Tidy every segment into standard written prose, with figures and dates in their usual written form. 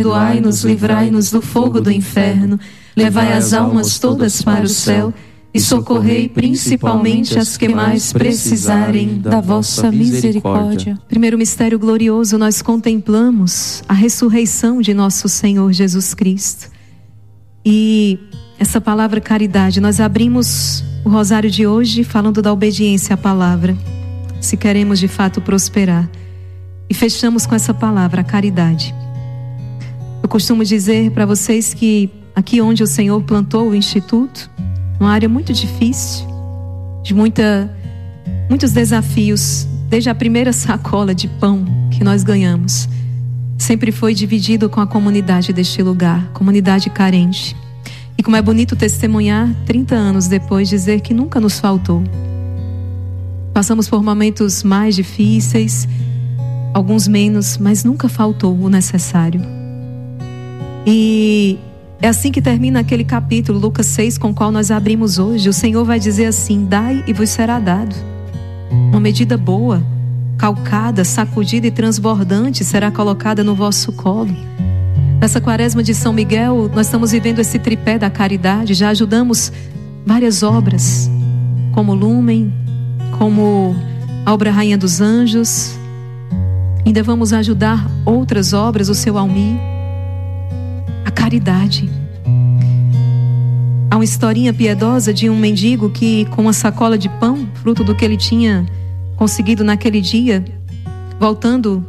perdoai-nos, livrai-nos do fogo do inferno, levai as almas todas para o céu e socorrei principalmente as que mais precisarem da vossa misericórdia. Primeiro mistério glorioso, nós contemplamos a ressurreição de nosso Senhor Jesus Cristo. E essa palavra caridade, nós abrimos o rosário de hoje falando da obediência à palavra, se queremos de fato prosperar. E fechamos com essa palavra, a caridade. Eu costumo dizer para vocês que aqui onde o Senhor plantou o Instituto, uma área muito difícil, de muitos desafios, desde a primeira sacola de pão que nós ganhamos, sempre foi dividido com a comunidade deste lugar, comunidade carente. E como é bonito testemunhar, 30 anos depois, dizer que nunca nos faltou. Passamos por momentos mais difíceis, alguns menos, mas nunca faltou o necessário. E é assim que termina aquele capítulo, Lucas 6, com o qual nós abrimos hoje. O Senhor vai dizer assim: dai e vos será dado. Uma medida boa, calcada, sacudida e transbordante será colocada no vosso colo. Nessa quaresma de São Miguel, nós estamos vivendo esse tripé da caridade. Já ajudamos várias obras, como Lumen, como a obra Rainha dos Anjos. Ainda vamos ajudar outras obras, o Seu Almi. A caridade. Há uma historinha piedosa de um mendigo que, com uma sacola de pão, fruto do que ele tinha conseguido naquele dia, voltando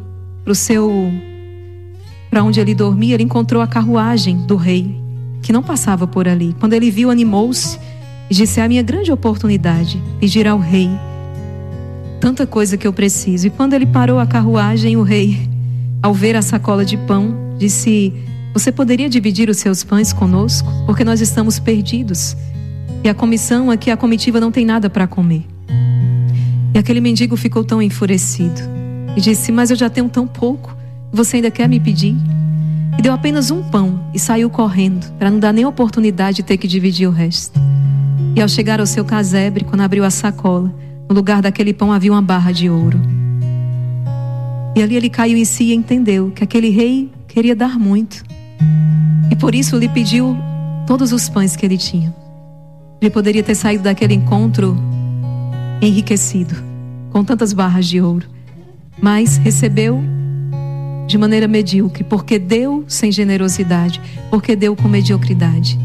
para onde ele dormia, ele encontrou a carruagem do rei, que não passava por ali. Quando ele viu, animou-se e disse: é a minha grande oportunidade, pedir ao rei tanta coisa que eu preciso. E quando ele parou a carruagem, o rei, ao ver a sacola de pão, disse: você poderia dividir os seus pães conosco? Porque nós estamos perdidos. E a comissão aqui, a comitiva, não tem nada para comer. E aquele mendigo ficou tão enfurecido e disse: mas eu já tenho tão pouco, você ainda quer me pedir? E deu apenas um pão e saiu correndo, para não dar nem oportunidade de ter que dividir o resto. E ao chegar ao seu casebre, quando abriu a sacola, no lugar daquele pão havia uma barra de ouro. E ali ele caiu em si e entendeu que aquele rei queria dar muito. E por isso lhe pediu todos os pães que ele tinha. Ele poderia ter saído daquele encontro enriquecido, com tantas barras de ouro, mas recebeu de maneira medíocre, porque deu sem generosidade, porque deu com mediocridade.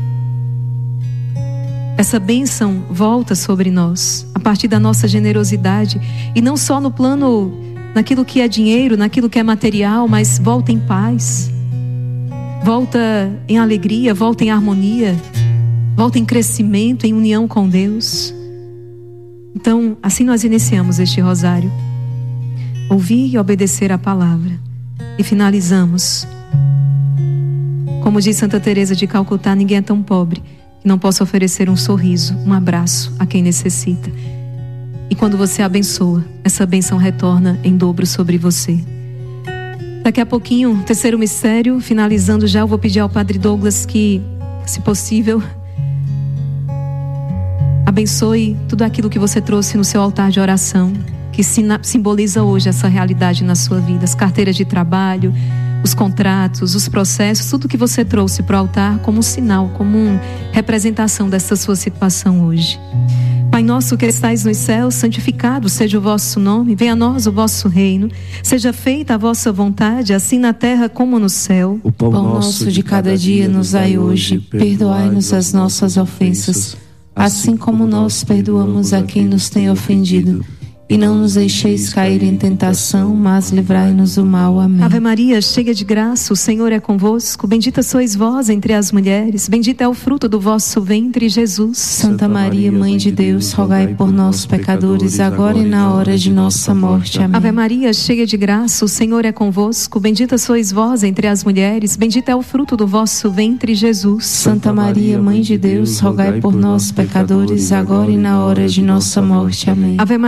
Essa bênção volta sobre nós a partir da nossa generosidade, e não só no plano, naquilo que é dinheiro, naquilo que é material, mas volta em paz, volta em alegria, volta em harmonia, volta em crescimento, em união com Deus. Então, assim nós iniciamos este rosário: ouvir e obedecer a palavra. E finalizamos, como diz Santa Teresa de Calcutá: ninguém é tão pobre que não possa oferecer um sorriso, um abraço a quem necessita. E quando você abençoa, essa bênção retorna em dobro sobre você. Daqui a pouquinho, terceiro mistério, finalizando já, eu vou pedir ao Padre Douglas que, se possível, abençoe tudo aquilo que você trouxe no seu altar de oração, que simboliza hoje essa realidade na sua vida. As carteiras de trabalho, os contratos, os processos, tudo que você trouxe para o altar como um sinal, como uma representação dessa sua situação hoje. Pai nosso que estais nos céus, santificado seja o vosso nome, venha a nós o vosso reino, seja feita a vossa vontade, assim na terra como no céu. O pão nosso de cada dia nos dai hoje, perdoai-nos as nossas ofensas, assim como nós perdoamos a quem nos tem ofendido. E não nos deixeis cair em tentação, mas livrai-nos do mal. Amém. Ave Maria, cheia de graça, o Senhor é convosco. Bendita sois vós entre as mulheres, bendito é o fruto do vosso ventre, Jesus. Santa Maria, Mãe de Deus, rogai por nós, pecadores, agora e na hora de nossa morte. Amém. Ave Maria, cheia de graça, o Senhor é convosco. Bendita sois vós entre as mulheres, bendito é o fruto do vosso ventre, Jesus. Santa Maria, Mãe de Deus, rogai por nós, pecadores, agora e na hora de nossa morte. Amém. Ave Maria,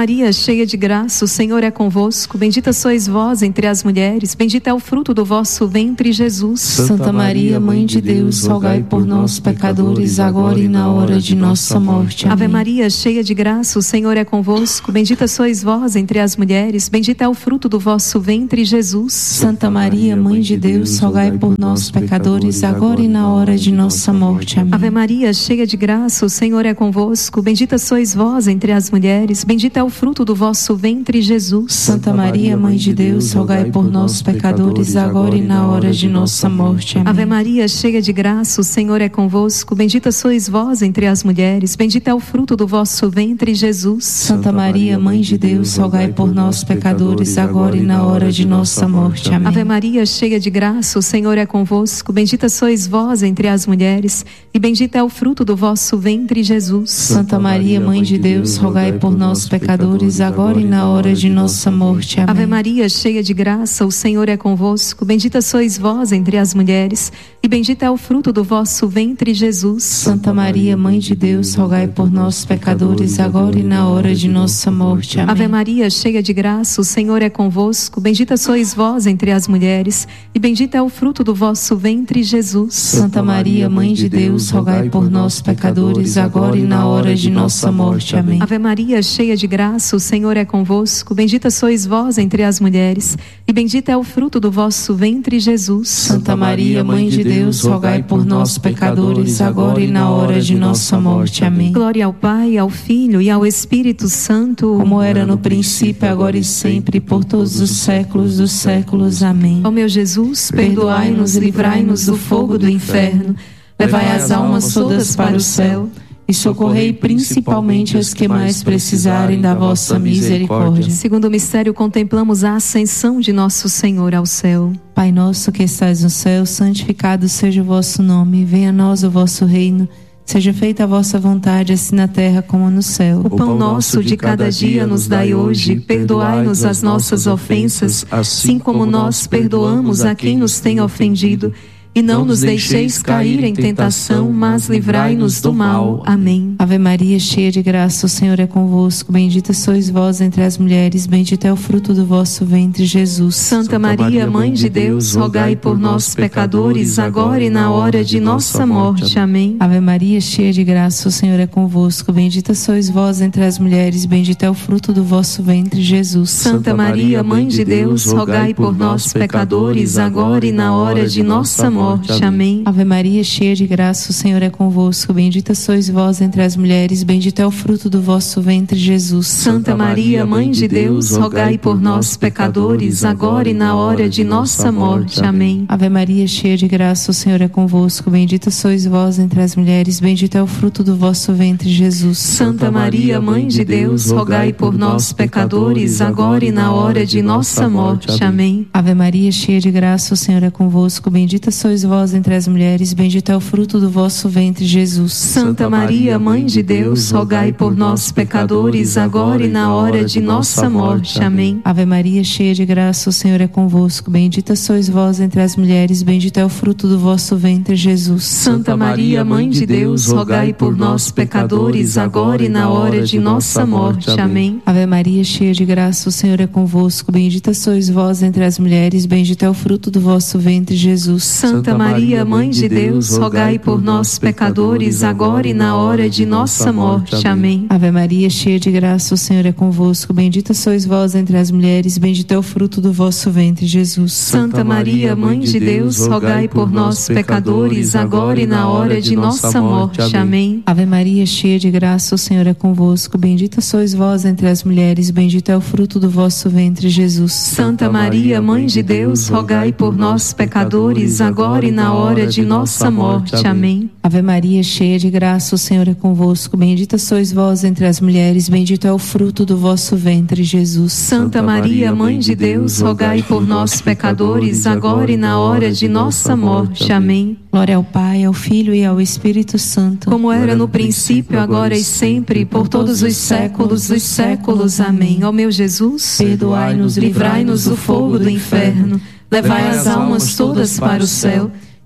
cheia de graça, o Senhor é convosco. Bendita sois vós entre as mulheres, bendito é o fruto do vosso ventre, Jesus. Santa Maria, Mãe de Deus, rogai por nós, pecadores, agora e na hora de nossa morte. Amém. Ave Maria, cheia de graça, o Senhor é convosco. Bendita sois vós entre as mulheres, bendito é o fruto do vosso ventre, Jesus. Santa Maria, Mãe de Deus, rogai por nós, pecadores, agora e na hora de nossa morte. Amém. Ave Maria, cheia de graça, o Senhor é convosco. Bendita sois vós entre as mulheres, bendito é o fruto do vosso ventre, Jesus. Santa Maria, Mãe de Deus, rogai por nós, pecadores, agora e na hora de nossa morte. Amém. Ave Maria, cheia de graça, o Senhor é convosco. Bendita sois vós entre as mulheres, bendito é o fruto do vosso ventre, Jesus. Santa Maria, Mãe de Deus, rogai por nós, pecadores, agora e na hora de nossa morte. Amém. Ave Maria, cheia de graça, o Senhor é convosco. Bendita sois vós entre as mulheres, e bendito é o fruto do vosso ventre, Jesus. Santa Maria, Mãe de Deus, rogai por nós, pecadores, agora e na hora de nossa morte. Amém. Ave Maria, cheia de graça, o Senhor é convosco. Bendita sois vós entre as mulheres, e bendito é o fruto do vosso ventre, Jesus. Santa Maria, Mãe de Deus, rogai por nós, pecadores, agora e na hora de nossa morte. Amém. Ave Maria, cheia de graça, o Senhor é convosco. Bendita sois vós entre as mulheres, e bendito é o fruto do vosso ventre, Jesus. Santa Maria, Mãe de Deus, rogai por nós, pecadores, agora e na hora de nossa morte. Amém. Ave Maria, cheia de graça, o Senhor é convosco. Bendita sois vós entre as mulheres, e bendito é o fruto do vosso ventre, Jesus. Santa Maria, Mãe de Deus, rogai por nós, pecadores, agora e na hora de nossa morte. Amém. Glória ao Pai, ao Filho e ao Espírito Santo, como era no princípio, agora e sempre, por todos os séculos dos séculos. Amém. Ó meu Jesus, perdoai-nos e livrai-nos do fogo do inferno, levai as almas todas para o céu e socorrei principalmente as que mais precisarem da vossa misericórdia. Segundo o mistério, contemplamos a ascensão de nosso Senhor ao céu. Pai nosso que estais no céu, santificado seja o vosso nome. Venha a nós o vosso reino. Seja feita a vossa vontade, assim na terra como no céu. O pão nosso de cada dia nos dai hoje. Perdoai-nos as nossas ofensas, assim como nós perdoamos a quem nos tem ofendido. E não nos deixeis cair em tentação, mas livrai-nos do mal. Amém. Ave Maria, cheia de graça, o Senhor é convosco. Bendita sois vós entre as mulheres, bendito é o fruto do vosso ventre, Jesus. Santa Maria, Mãe de Deus, rogai por nós, pecadores, agora e na hora de nossa morte. Amém. Ave Maria, cheia de graça, o Senhor é convosco. Bendita sois vós entre as mulheres, bendito é o fruto do vosso ventre, Jesus. Santa Maria, Mãe de Deus, rogai por nós, pecadores, agora e na hora de nossa morte. Amém. Ave Maria, cheia de graça, o Senhor é convosco. Bendita sois vós entre as mulheres, bendito é o fruto do vosso ventre, Jesus. Santa Maria, Mãe de Deus, rogai por nós, pecadores, agora e na hora de nossa morte. Amém. Ave Maria, cheia de graça, o Senhor é convosco. Bendita sois vós entre as mulheres, bendito é o fruto do vosso ventre, Jesus. Santa Maria, Mãe de Deus, rogai por nós, pecadores, agora e na hora de nossa morte. Amém. Ave Maria, cheia de graça, o Senhor é convosco. Bendita sois vós entre as mulheres, bendito é o fruto do vosso ventre, Jesus. Santa Maria, Mãe de Deus, rogai por nós, pecadores, agora e na hora de nossa morte. Amém. Ave Maria, cheia de graça, o Senhor é convosco. Bendita sois vós entre as mulheres, bendito é o fruto do vosso ventre, Jesus. Santa Maria, Mãe de Deus, rogai por nós, pecadores, agora e na hora de nossa morte. Amém. Ave Maria, cheia de graça, o Senhor é convosco. Bendita sois vós entre as mulheres, bendito é o fruto do vosso ventre, Jesus. Santa Maria, Mãe de Deus, rogai por nós, pecadores, agora e na hora de nossa morte. Amém. Ave Maria, cheia de graça, o Senhor é convosco. Bendita sois vós entre as mulheres, bendito é o fruto do vosso ventre, Jesus. Santa Maria, Mãe de Deus, rogai por nós, pecadores, agora e na hora de nossa morte. Amém. Ave Maria, cheia de graça, o Senhor é convosco. Bendita sois vós entre as mulheres, bendito é o fruto do vosso ventre, Jesus. Santa Maria, Mãe de Deus, rogai por nós, pecadores, agora e na hora de nossa morte. Amém. Ave Maria, cheia de graça, o Senhor é convosco. Bendita sois vós entre as mulheres, bendito é o fruto do vosso ventre, Jesus. Santa Maria, Mãe de Deus, rogai por nós, pecadores, agora e na hora de nossa morte. Amém. Glória ao Pai, ao Filho e ao Espírito Santo, como era no princípio, agora e sempre, por todos os séculos dos séculos. Amém. Ó meu Jesus, perdoai-nos, livrai-nos do fogo do inferno, levai as almas todas para o céu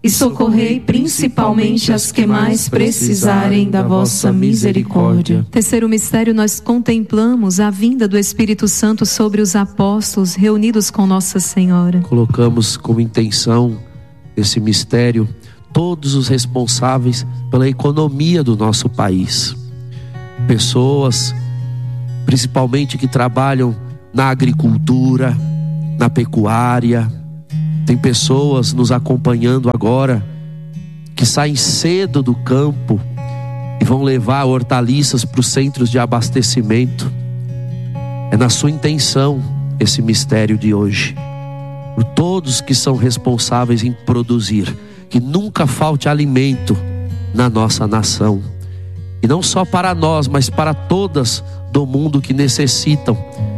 e socorrei principalmente as que mais precisarem da vossa misericórdia. Terceiro mistério, nós contemplamos a vinda do Espírito Santo sobre os apóstolos reunidos com Nossa Senhora. Colocamos como intenção esse mistério todos os responsáveis pela economia do nosso país. Pessoas, principalmente que trabalham na agricultura, na pecuária. Tem pessoas nos acompanhando agora que saem cedo do campo e vão levar hortaliças para os centros de abastecimento. É na sua intenção esse mistério de hoje. Por todos que são responsáveis em produzir, que nunca falte alimento na nossa nação. E não só para nós, mas para todas do mundo que necessitam.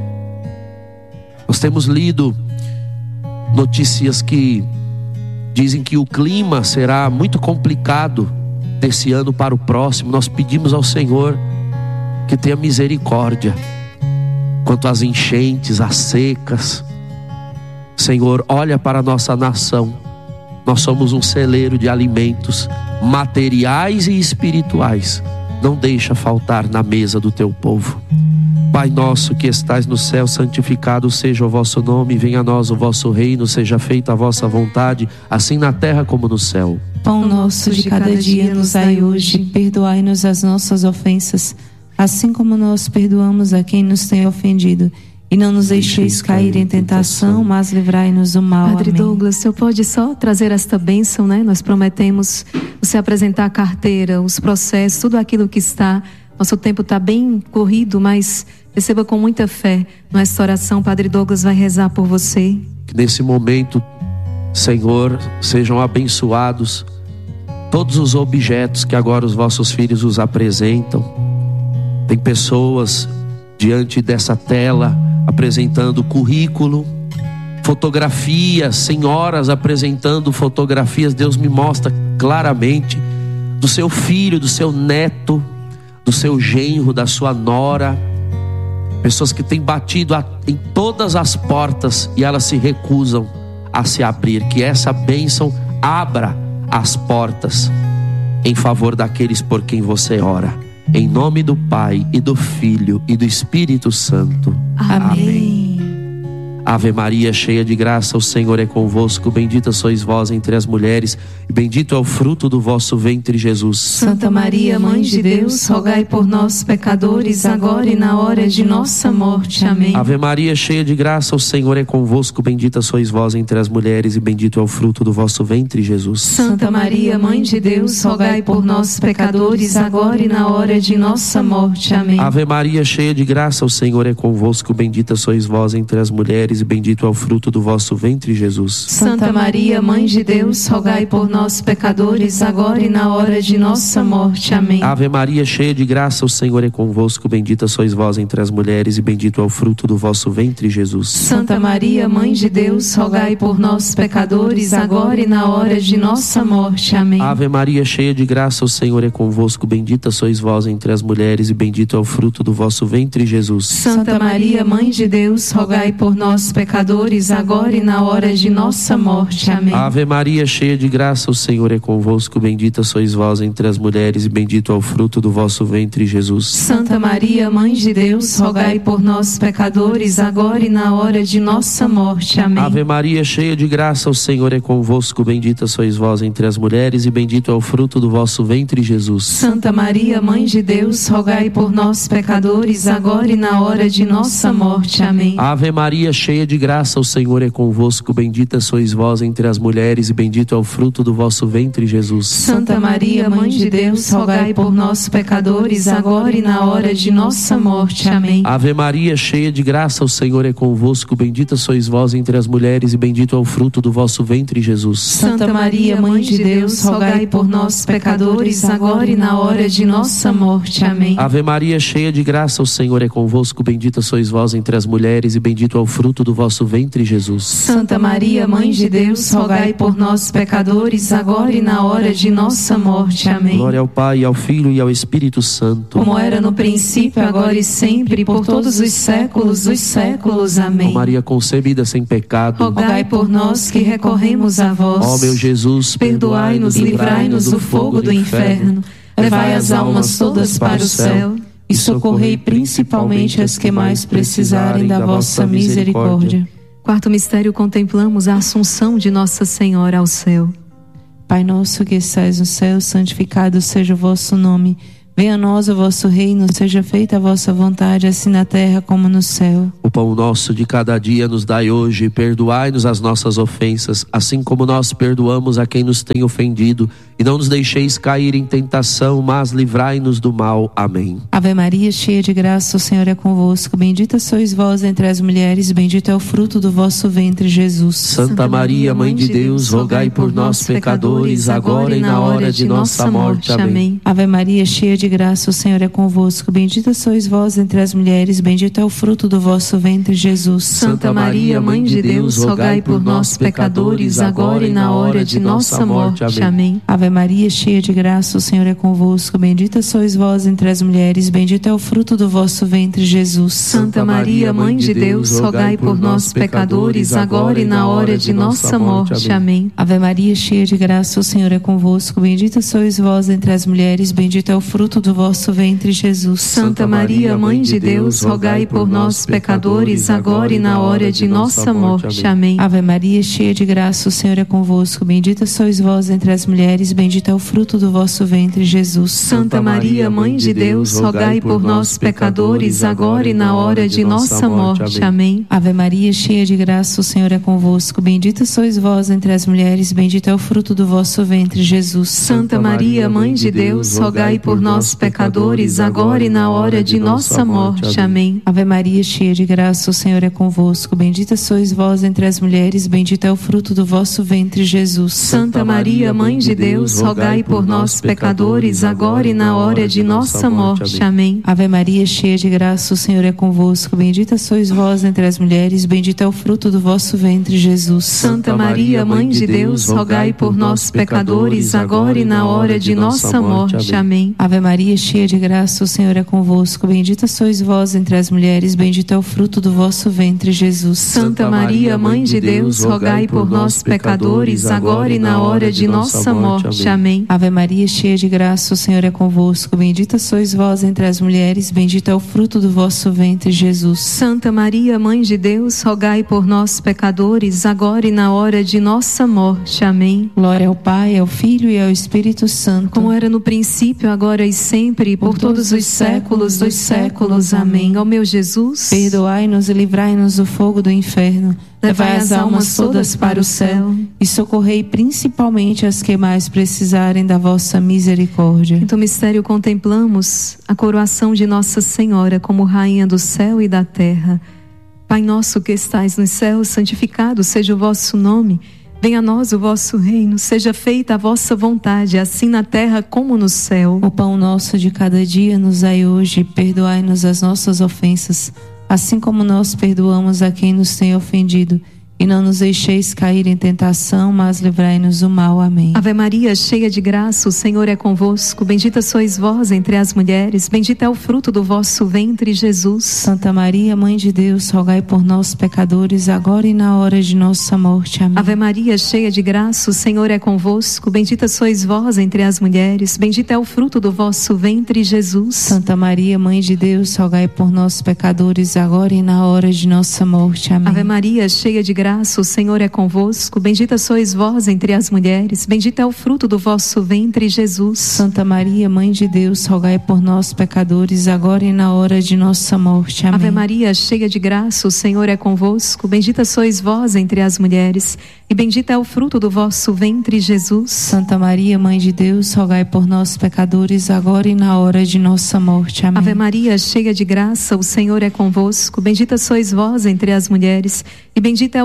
Nós temos lido notícias que dizem que o clima será muito complicado desse ano para o próximo. Nós pedimos ao Senhor que tenha misericórdia quanto às enchentes, às secas. Senhor, olha para a nossa nação. Nós somos um celeiro de alimentos materiais e espirituais. Não deixa faltar na mesa do teu povo. Pai nosso que estais no céu, santificado seja o vosso nome, venha a nós o vosso reino, seja feita a vossa vontade, assim na terra como no céu. Pão nosso de cada dia nos dai hoje, perdoai-nos as nossas ofensas, assim como nós perdoamos a quem nos tem ofendido. E não nos deixeis cair em tentação, mas livrai-nos do mal. Padre Amém. Douglas, o senhor pode só trazer esta bênção, né? Nós prometemos você apresentar a carteira, os processos, tudo aquilo que está. Nosso tempo está bem corrido, mas receba com muita fé. Nesta oração, Padre Douglas vai rezar por você. Que nesse momento, Senhor, sejam abençoados todos os objetos que agora os vossos filhos os apresentam. Tem pessoas diante dessa tela apresentando currículo, fotografias, senhoras apresentando fotografias. Deus me mostra claramente do seu filho, do seu neto, do seu genro, da sua nora. Pessoas que têm batido em todas as portas e elas se recusam a se abrir. Que essa bênção abra as portas em favor daqueles por quem você ora. Em nome do Pai e do Filho e do Espírito Santo. Amém. Ave Maria, cheia de graça, o Senhor é convosco. Bendita sois vós entre as mulheres, e bendito é o fruto do vosso ventre, Jesus. Santa Maria, Mãe de Deus, rogai por nós, pecadores, agora e na hora de nossa morte. Amém. Ave Maria, cheia de graça, o Senhor é convosco. Bendita sois vós entre as mulheres, e bendito é o fruto do vosso ventre, Jesus. Santa Maria, Mãe de Deus, rogai por nós, pecadores, agora e na hora de nossa morte. Amém. Ave Maria, cheia de graça, o Senhor é convosco. Bendita sois vós entre as mulheres, e bendito é o fruto do vosso ventre, Jesus. Santa Maria, Mãe de Deus, rogai por nós, pecadores, agora e na hora de nossa morte. Amém. Ave Maria, cheia de graça, o Senhor é convosco. Bendita sois vós entre as mulheres, e bendito é o fruto do vosso ventre, Jesus. Santa Maria, Mãe de Deus, rogai por nós, pecadores, agora e na hora de nossa morte. Amém. Ave Maria, cheia de graça, o Senhor é convosco. Bendita sois vós entre as mulheres, e bendito é o fruto do vosso ventre, Jesus. Santa Maria, Mãe de Deus, rogai por nós, pecadores, agora e na hora de nossa morte. Amém. Ave Maria, cheia de graça, o Senhor é convosco. Bendita sois vós entre as mulheres, e bendito é o fruto do vosso ventre, Jesus. Santa Maria, Mãe de Deus, rogai por nós, pecadores, agora e na hora de nossa morte. Amém. Ave Maria, cheia de graça, o Senhor é convosco. Bendita sois vós entre as mulheres, e bendito é o fruto do vosso ventre, Jesus. Santa Maria, Mãe de Deus, rogai por nós, pecadores, agora e na hora de nossa morte. Amém. Ave Maria, cheia de graça, o Senhor é convosco. Bendita sois vós entre as mulheres, e bendito é o fruto do vosso ventre, Jesus. Santa Maria, Mãe de Deus, rogai por nós, pecadores, agora e na hora de nossa morte. Amém. Ave Maria, cheia de graça, o Senhor é convosco. Bendita sois vós entre as mulheres, e bendito é o fruto do vosso ventre, Jesus. Santa Maria, Mãe de Deus, rogai por nós, pecadores, agora e na hora de nossa morte. Amém. Ave Maria, cheia de graça, o Senhor é convosco. Bendita sois vós entre as mulheres, e bendito é o fruto fruto do vosso ventre, Jesus. Santa Maria, Mãe de Deus, rogai por nós, pecadores, agora e na hora de nossa morte. Amém. Glória ao Pai, ao Filho e ao Espírito Santo. Como era no princípio, agora e sempre, por todos os séculos dos séculos. Amém. Ó Maria concebida sem pecado, rogai por nós que recorremos a vós. ó meu Jesus, perdoai-nos, livrai-nos do fogo do inferno, levai as almas todas para o céu e socorrei principalmente as que mais precisarem da vossa misericórdia. Quarto mistério, contemplamos a Assunção de Nossa Senhora ao céu. Pai nosso que estais no céu, santificado seja o vosso nome. Venha a nós o vosso reino, seja feita a vossa vontade, assim na terra como no céu. O pão nosso de cada dia nos dai hoje, perdoai-nos as nossas ofensas, assim como nós perdoamos a quem nos tem ofendido. E não nos deixeis cair em tentação, mas livrai-nos do mal. Amém. Ave Maria, cheia de graça, o Senhor é convosco. Bendita sois vós entre as mulheres, bendito é o fruto do vosso ventre, Jesus. Santa Maria, Mãe de Deus, rogai por nós, pecadores, agora e na hora de nossa morte. Amém. Ave Maria, cheia de graça, o Senhor é convosco. Bendita sois vós entre as mulheres, bendito é o fruto do vosso ventre, Jesus. Santa Maria, Mãe de Deus, rogai por nós, pecadores, agora e na hora de nossa morte. Amém. Ave Maria, cheia de graça, o Senhor é convosco. Bendita sois vós entre as mulheres, bendito é o fruto do vosso ventre, Jesus. Santa Maria, Mãe de Deus, rogai por nós, pecadores, agora e na hora de nossa morte. Amém. Ave Maria, cheia de graça, o Senhor é convosco. Bendita sois vós entre as mulheres, bendito é o fruto do vosso ventre, Jesus. Santa Maria, Mãe de Deus, rogai por nós, pecadores, agora e na hora de nossa morte. Amém. Ave Maria, cheia de graça, o Senhor é convosco. Bendita sois vós entre as mulheres, bendito é o fruto do vosso ventre, Jesus. Santa Maria, Mãe de Deus, rogai por nós, pecadores, agora e na hora de nossa morte. Amém. Ave Maria, cheia de graça, o Senhor é convosco. Bendita sois vós entre as mulheres, bendito é o fruto do vosso ventre, Jesus. Santa Maria, Mãe de Deus, rogai por nós, pecadores, agora e na hora de nossa morte. Amém. Ave Maria, cheia de graça, o Senhor é convosco. Bendita sois vós entre as mulheres, bendito é o fruto do vosso ventre, Jesus. Santa Maria, Mãe de Deus, rogai por nós, pecadores, agora e na hora de nossa morte. Amém. Ave Maria, cheia de graça, o Senhor é convosco. Bendita sois vós entre as mulheres, bendito é o fruto do vosso ventre, Jesus. Santa Maria, Mãe de Deus, rogai por nós, pecadores, agora e na hora de nossa morte. Amém. Ave Maria, cheia de graça, o Senhor é convosco. Bendita sois vós entre as mulheres, bendito é o fruto do vosso ventre, Jesus. Santa Maria, Mãe de Deus, rogai por nós, pecadores, agora e na hora de nossa morte. Amém. Ave Maria, cheia de graça, o Senhor é convosco. Bendita sois vós entre as mulheres, bendito é o fruto do vosso ventre, Jesus. Santa Maria, Mãe de Deus, rogai por nós, pecadores, agora e na hora de nossa morte. Amém. Glória ao Pai, ao Filho e ao Espírito Santo. Como era no princípio, agora e sempre, por todos os séculos dos séculos. Amém. Ó meu Jesus, perdoai-nos e livrai-nos do fogo do inferno. Levai as almas todas para o céu e socorrei principalmente as que mais precisarem da vossa misericórdia. Quinto mistério, contemplamos a coroação de Nossa Senhora como Rainha do céu e da terra. Pai nosso que estais nos céus, santificado seja o vosso nome. Venha a nós o vosso reino, seja feita a vossa vontade, assim na terra como no céu. O pão nosso de cada dia nos dai hoje, perdoai-nos as nossas ofensas, assim como nós perdoamos a quem nos tem ofendido. E não nos deixeis cair em tentação, mas livrai-nos do mal. Amém. Ave Maria, cheia de graça, o Senhor é convosco. Bendita sois vós entre as mulheres, bendito é o fruto do vosso ventre, Jesus. Santa Maria, Mãe de Deus, rogai por nós, pecadores, agora e na hora de nossa morte. Amém. Ave Maria, cheia de graça, o Senhor é convosco. Bendita sois vós entre as mulheres, bendito é o fruto do vosso ventre, Jesus. Santa Maria, Mãe de Deus, rogai por nós, pecadores, agora e na hora de nossa morte. Amém. Ave Maria, cheia de graça, o Senhor é convosco. Bendita sois vós entre as mulheres, bendito é o fruto do vosso ventre, Jesus. Santa Maria, Mãe de Deus, rogai por nós, pecadores, agora e na hora de nossa morte. Amém. Ave Maria, cheia de graça, o Senhor é convosco. Bendita sois vós entre as mulheres, e bendito é o fruto do vosso ventre, Jesus. Santa Maria, Mãe de Deus, rogai por nós, pecadores, agora e na hora de nossa morte. Amém. Ave Maria, cheia de graça, o Senhor é convosco. Bendita sois vós entre as mulheres, e bendito é o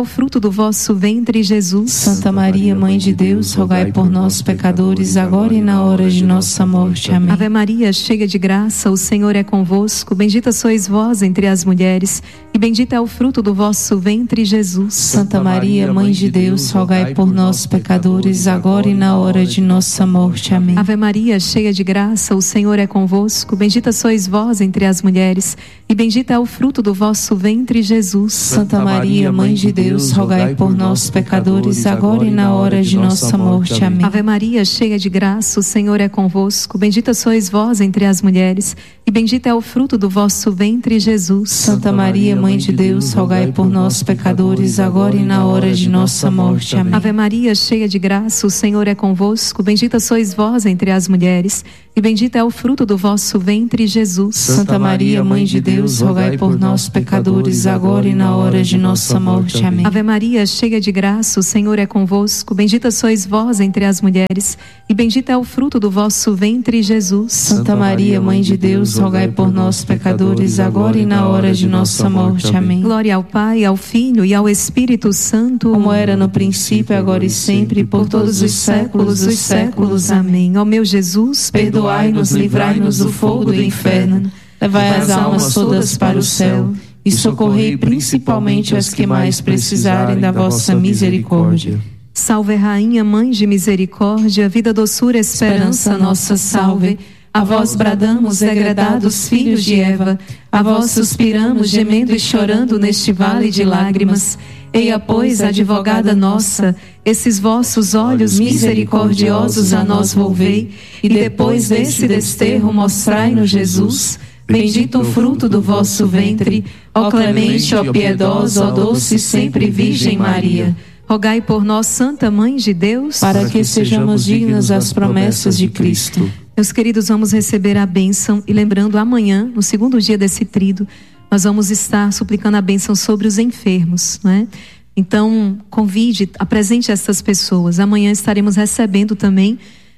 fruto do vosso ventre, Jesus. Santa Maria, Mãe de Deus, rogai por nós, pecadores, agora e na hora de nossa morte. Amém. Ave Maria, cheia de graça, o Senhor é convosco. Bendita sois vós entre as mulheres, e bendito é o fruto do vosso ventre, Jesus. Santa Maria, Mãe de Deus, rogai por nós, pecadores, agora e na hora de nossa morte. Amém. Ave Maria, cheia de graça, o Senhor é convosco. Bendita sois vós entre as mulheres, e bendito é o fruto do vosso ventre, Jesus. Santa Maria, Mãe de Deus, rogai por nós, pecadores, agora e na hora de nossa morte. Amém. Ave Maria, cheia de graça, o Senhor é convosco. Bendita sois vós entre as mulheres, e bendito é o fruto do vosso ventre, Jesus. Santa Maria, Mãe de Deus, rogai por nós, pecadores, agora e na hora de nossa morte. Amém. Ave Maria, cheia de graça, o Senhor é convosco. Bendita sois vós entre as mulheres, e bendito é o fruto do vosso ventre, Jesus. Santa Maria, Mãe de Deus, rogai por nós, pecadores, agora e na hora de nossa morte. Amém. Ave Maria, cheia de graça, o Senhor é convosco. Bendita sois vós entre as mulheres, e bendito é o fruto do vosso ventre, Jesus. Santa Maria, Mãe de Deus, rogai por nós, pecadores, agora e na hora de nossa morte. Amém. Glória ao Pai, ao Filho e ao Espírito Santo, como era no princípio, agora e sempre, por todos os séculos dos séculos. Amém. Ó meu Jesus, perdoai-nos, livrai-nos do fogo do inferno, levai as almas todas para o céu e socorrei principalmente as que mais precisarem da vossa misericórdia. Salve Rainha, Mãe de Misericórdia, vida, doçura, esperança, nossa salve. A vós bradamos, degredados filhos de Eva, a vós suspiramos, gemendo e chorando neste vale de lágrimas. Eia, pois, advogada nossa, esses vossos olhos misericordiosos a nós volvei, e depois desse desterro mostrai-nos Jesus. Bendito o fruto do vosso ventre, ó clemente, ó piedosa, ó doce sempre Virgem Maria. Rogai por nós, Santa Mãe de Deus, para que sejamos dignos das promessas de Cristo. Meus queridos, vamos receber a bênção, e lembrando, amanhã, no segundo dia desse tríduo, nós vamos estar suplicando a bênção sobre os enfermos, não é? Então, convide, apresente essas pessoas. Amanhã estaremos recebendo também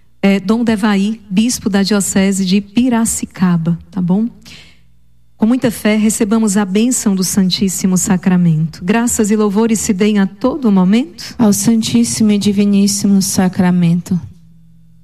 Dom Devaí, bispo da diocese de Piracicaba, tá bom? Com muita fé, recebamos a bênção do Santíssimo Sacramento. Graças e louvores se deem a todo momento ao Santíssimo e Diviníssimo Sacramento.